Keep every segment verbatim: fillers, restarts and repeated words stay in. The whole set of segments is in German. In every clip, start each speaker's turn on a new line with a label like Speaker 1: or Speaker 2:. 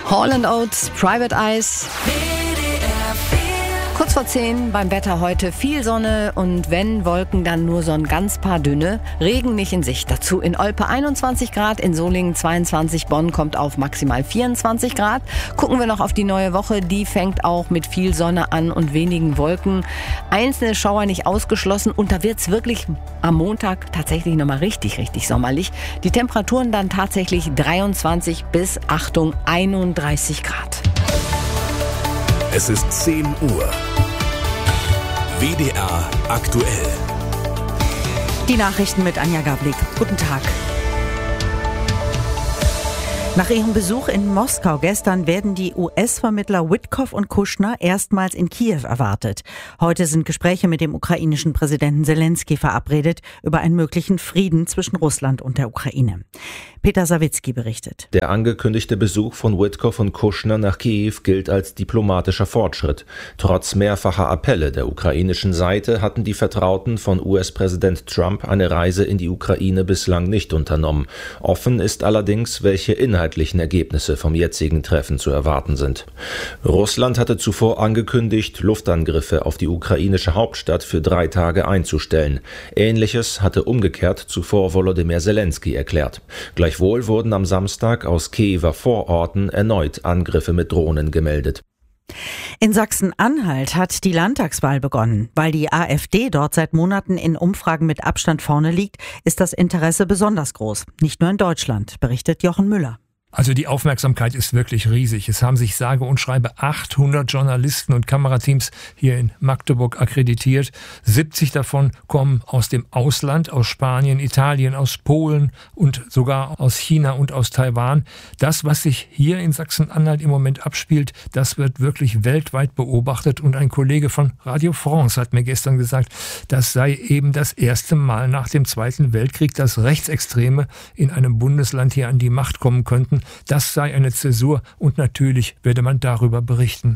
Speaker 1: Hall and Oates, Private Eyes. Kurz vor zehn beim Wetter heute viel Sonne und wenn Wolken, dann nur so ein ganz paar dünne. Regen nicht in Sicht. Dazu in Olpe einundzwanzig Grad, in Solingen zweiundzwanzig, Bonn kommt auf maximal vierundzwanzig Grad. Gucken wir noch auf die neue Woche. Die fängt auch mit viel Sonne an und wenigen Wolken. Einzelne Schauer nicht ausgeschlossen und da wird's wirklich am Montag tatsächlich nochmal richtig, richtig sommerlich. Die Temperaturen dann tatsächlich dreiundzwanzig bis, Achtung, einunddreißig Grad.
Speaker 2: Es ist zehn Uhr. W D R aktuell.
Speaker 3: Die Nachrichten mit Anja Gablik. Guten Tag. Nach ihrem Besuch in Moskau gestern werden die U S-Vermittler Witkoff und Kushner erstmals in Kiew erwartet. Heute sind Gespräche mit dem ukrainischen Präsidenten Zelensky verabredet über einen möglichen Frieden zwischen Russland und der Ukraine. Peter Sawicki berichtet.
Speaker 4: Der angekündigte Besuch von Witkoff und Kushner nach Kiew gilt als diplomatischer Fortschritt. Trotz mehrfacher Appelle der ukrainischen Seite hatten die Vertrauten von U S-Präsident Trump eine Reise in die Ukraine bislang nicht unternommen. Offen ist allerdings, welche Inhalte inhaltlichen Ergebnisse vom jetzigen Treffen zu erwarten sind. Russland hatte zuvor angekündigt, Luftangriffe auf die ukrainische Hauptstadt für drei Tage einzustellen. Ähnliches hatte umgekehrt zuvor Volodymyr Zelensky erklärt. Gleichwohl wurden am Samstag aus Kiewer Vororten erneut Angriffe mit Drohnen gemeldet.
Speaker 3: In Sachsen-Anhalt hat die Landtagswahl begonnen. Weil die AfD dort seit Monaten in Umfragen mit Abstand vorne liegt, ist das Interesse besonders groß. Nicht nur in Deutschland, berichtet Jochen Müller.
Speaker 5: Also die Aufmerksamkeit ist wirklich riesig. Es haben sich sage und schreibe achthundert Journalisten und Kamerateams hier in Magdeburg akkreditiert. siebzig davon kommen aus dem Ausland, aus Spanien, Italien, aus Polen und sogar aus China und aus Taiwan. Das, was sich hier in Sachsen-Anhalt im Moment abspielt, das wird wirklich weltweit beobachtet. Und ein Kollege von Radio France hat mir gestern gesagt, das sei eben das erste Mal nach dem Zweiten Weltkrieg, dass Rechtsextreme in einem Bundesland hier an die Macht kommen könnten. Das sei eine Zäsur und natürlich werde man darüber berichten.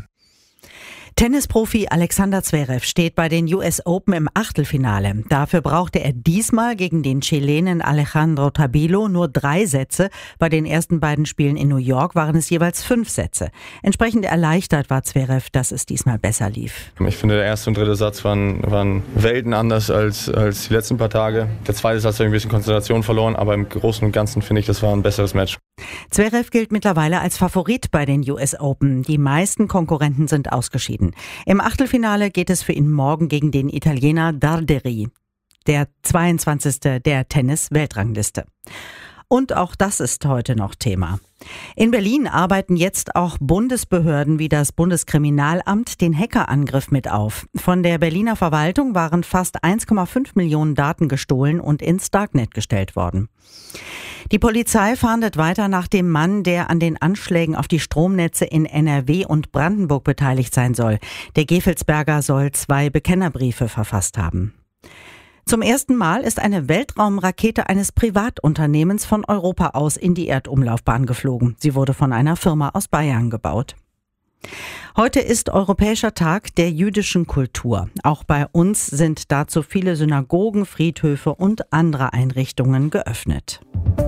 Speaker 3: Tennisprofi Alexander Zverev steht bei den U S Open im Achtelfinale. Dafür brauchte er diesmal gegen den Chilenen Alejandro Tabilo nur drei Sätze. Bei den ersten beiden Spielen in New York waren es jeweils fünf Sätze. Entsprechend erleichtert war Zverev, dass es diesmal besser lief.
Speaker 6: Ich finde, der erste und dritte Satz waren, waren Welten anders als, als die letzten paar Tage. Der zweite Satz habe ich ein bisschen Konzentration verloren, aber im Großen und Ganzen finde ich, das war ein besseres Match.
Speaker 3: Zverev gilt mittlerweile als Favorit bei den U S Open. Die meisten Konkurrenten sind ausgeschieden. Im Achtelfinale geht es für ihn morgen gegen den Italiener Darderi, der zweiundzwanzigste der Tennis-Weltrangliste. Und auch das ist heute noch Thema. In Berlin arbeiten jetzt auch Bundesbehörden wie das Bundeskriminalamt den Hackerangriff mit auf. Von der Berliner Verwaltung waren fast eins Komma fünf Millionen Daten gestohlen und ins Darknet gestellt worden. Die Polizei fahndet weiter nach dem Mann, der an den Anschlägen auf die Stromnetze in N R W und Brandenburg beteiligt sein soll. Der Gevelsberger soll zwei Bekennerbriefe verfasst haben. Zum ersten Mal ist eine Weltraumrakete eines Privatunternehmens von Europa aus in die Erdumlaufbahn geflogen. Sie wurde von einer Firma aus Bayern gebaut. Heute ist Europäischer Tag der jüdischen Kultur. Auch bei uns sind dazu viele Synagogen, Friedhöfe und andere Einrichtungen geöffnet.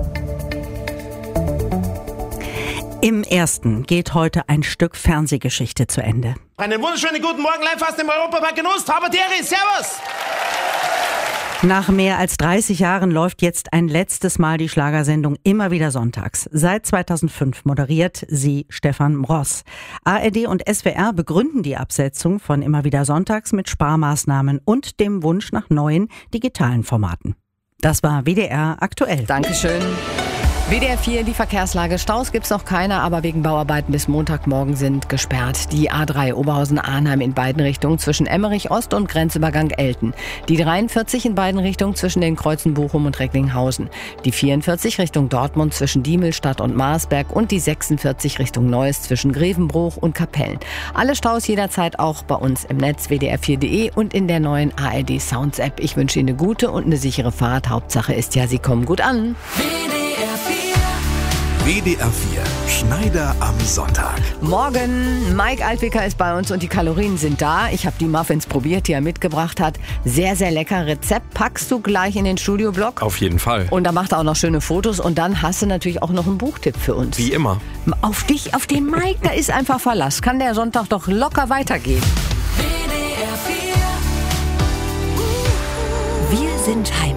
Speaker 3: Im Ersten geht heute ein Stück Fernsehgeschichte zu Ende.
Speaker 7: Einen wunderschönen guten Morgen live aus dem Europapark in Ust. Habertieri, servus!
Speaker 3: Nach mehr als dreißig Jahren läuft jetzt ein letztes Mal die Schlagersendung immer wieder sonntags. Seit zweitausendfünf moderiert sie Stefan Mross. A R D und S W R begründen die Absetzung von immer wieder sonntags mit Sparmaßnahmen und dem Wunsch nach neuen digitalen Formaten. Das war W D R aktuell.
Speaker 1: Dankeschön. W D R vier, die Verkehrslage. Staus gibt's noch keine, aber wegen Bauarbeiten bis Montagmorgen sind gesperrt. Die A drei Oberhausen-Arnheim in beiden Richtungen zwischen Emmerich Ost und Grenzübergang Elten. Die dreiundvierzig in beiden Richtungen zwischen den Kreuzen Bochum und Recklinghausen. Die vierundvierzig Richtung Dortmund zwischen Diemelstadt und Marsberg und die sechsundvierzig Richtung Neuss zwischen Grevenbruch und Kapellen. Alle Staus jederzeit auch bei uns im Netz w d r vier punkt d e und in der neuen A R D Sounds App. Ich wünsche Ihnen eine gute und eine sichere Fahrt. Hauptsache ist ja, Sie kommen gut an.
Speaker 2: W D R vier, Schneider am Sonntag.
Speaker 1: Morgen, Mike Altwicker ist bei uns und die Kalorien sind da. Ich habe die Muffins probiert, die er mitgebracht hat. Sehr, sehr lecker. Rezept packst du gleich in den Studioblock.
Speaker 8: Auf jeden Fall.
Speaker 1: Und da macht er auch noch schöne Fotos und dann hast du natürlich auch noch einen Buchtipp für uns.
Speaker 8: Wie immer.
Speaker 1: Auf dich, auf den Mike, da ist einfach Verlass. Kann der Sonntag doch locker weitergehen.
Speaker 9: Wir sind Heim.